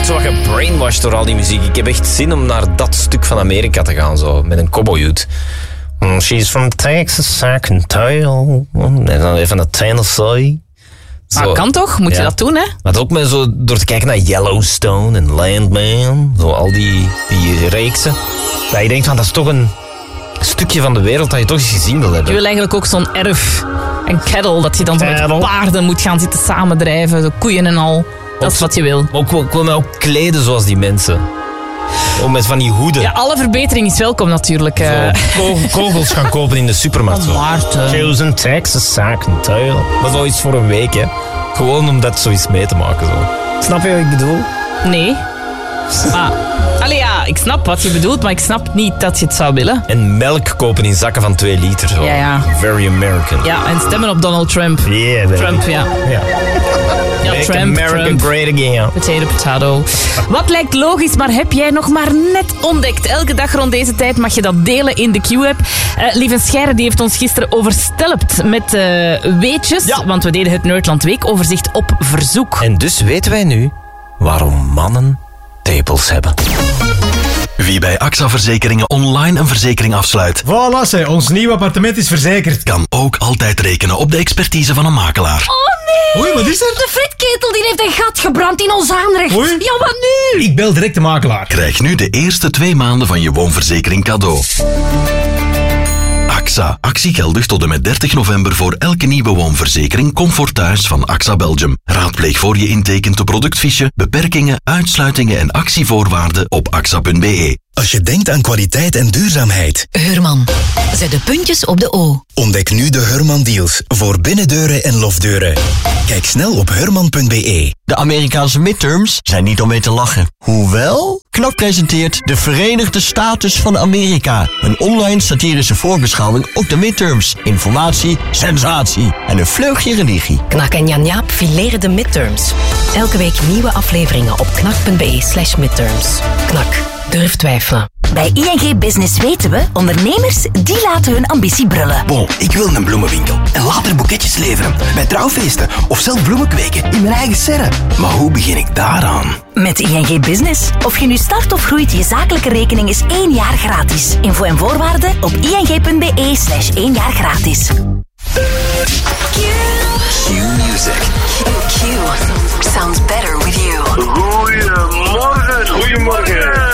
zo wat gebrainwashed door al die muziek. Ik heb echt zin om naar dat stuk van Amerika te gaan, zo, met een cowboyhoed. She's from Texas, I can tell. En dan even naar Tennessee. Zo. Kan toch? Moet je dat doen, hè? Maar ook met zo, door te kijken naar Yellowstone en Landman. Zo al die reeksen. Dat je denkt van, dat is toch een stukje van de wereld dat je toch eens gezien wil hebben. Je wil eigenlijk ook zo'n erf en kettle, dat je dan zo met paarden moet gaan zitten samendrijven. Zo koeien en al. Dat is wat je wil. Maar ik wil me ook kleden zoals die mensen. Ook met van die hoeden. Ja, alle verbetering is welkom natuurlijk. Kogels gaan kopen in de supermarkt. Oh, Maarten. Chosen Texas zaken tuilen. Dat is al iets voor een week, hè. Gewoon om dat zoiets mee te maken. Zo. Snap je wat ik bedoel? Nee. Allee ja, ik snap wat je bedoelt, maar ik snap niet dat je het zou willen. En melk kopen in zakken van 2 liter. Zo. Ja. Very American. Ja, en stemmen op Donald Trump. Yeah, Trump, ja. Make Trump, America great again. Potato. Wat lijkt logisch, maar heb jij nog maar net ontdekt? Elke dag rond deze tijd mag je dat delen in de Q-app. Lieven Scheire die heeft ons gisteren overstelpt met weetjes. Ja. Want we deden het Nerdland Weekoverzicht op verzoek. En dus weten wij nu waarom mannen tepels hebben. Wie bij AXA Verzekeringen online een verzekering afsluit. Voilà, ons nieuw appartement is verzekerd. Kan ook altijd rekenen op de expertise van een makelaar. Oh nee! Oei, wat is er? De fritketel die heeft een gat gebrand in ons aanrecht. Oei. Ja, wat nu? Ik bel direct de makelaar. Krijg nu de eerste 2 maanden van je woonverzekering cadeau. AXA. Actie geldig tot en met 30 november voor elke nieuwe woonverzekering Comfort Thuis van AXA Belgium. Raadpleeg voor je intekent de productfiche, beperkingen, uitsluitingen en actievoorwaarden op axa.be. Als je denkt aan kwaliteit en duurzaamheid. Heurman. Zet de puntjes op de O. Ontdek nu de Heurman deals voor binnendeuren en lofdeuren. Kijk snel op heurman.be. De Amerikaanse midterms zijn niet om mee te lachen. Hoewel, KNAK presenteert de Verenigde Status van Amerika. Een online satirische voorbeschouwing op de midterms. Informatie, sensatie en een vleugje religie. KNAK en Jan Jaap fileren de midterms. Elke week nieuwe afleveringen op knak.be/midterms. KNAK. Durf twijfelen. Bij ING Business weten we, ondernemers die laten hun ambitie brullen. Bon, ik wil een bloemenwinkel en later boeketjes leveren bij trouwfeesten of zelf bloemen kweken in mijn eigen serre. Maar hoe begin ik daaraan? Met ING Business. Of je nu start of groeit, je zakelijke rekening is 1 jaar gratis. Info en voorwaarden op ing.be/1 jaar gratis. Q music. Q sounds better with you. Goedemorgen.